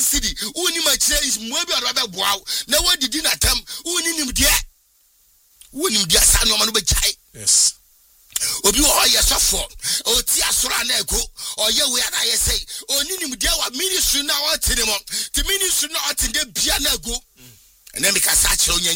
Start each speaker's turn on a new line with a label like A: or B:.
A: city uni ma chire is mwebi arabe boaw na wodidi na tam uni nimdia sa no ma no be chai
B: yes
A: obi wo ye sofo o ti asora na ego o ye we na ye say oni nimdia wa ministry na o tini mo ti ministry na o tinde bia na ego ene mi ka sa chire